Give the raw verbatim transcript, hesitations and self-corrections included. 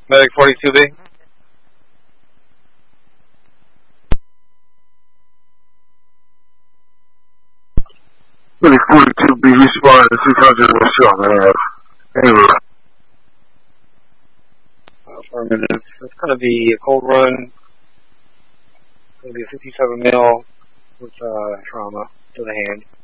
Medic forty-two B. Medic forty-two B, responding to six hundred West Charlotte Ave. Anyway. Affirmative. It's going to be a cold run. It's going to be a fifty-seven mil with uh, trauma to the hand.